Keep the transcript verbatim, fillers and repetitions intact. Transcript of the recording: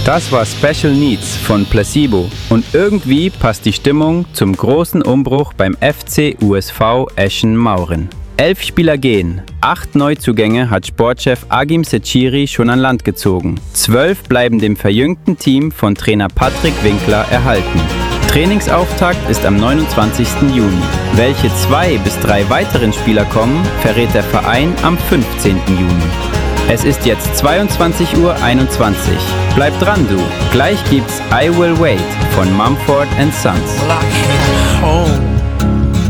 Das war Special Needs von Placebo und irgendwie passt die Stimmung zum großen Umbruch beim F C U S V Eschen-Mauren. Elf Spieler gehen, acht Neuzugänge hat Sportchef Agim Seciri schon an Land gezogen. Zwölf bleiben dem verjüngten Team von Trainer Patrick Winkler erhalten. Trainingsauftakt ist am neunundzwanzigsten Juni. Welche zwei bis drei weiteren Spieler kommen, verrät der Verein am fünfzehnten Juni. Es ist jetzt zweiundzwanzig Uhr einundzwanzig. Bleib dran, du. Gleich gibt's I Will Wait von Mumford and Sons. Well, I came home.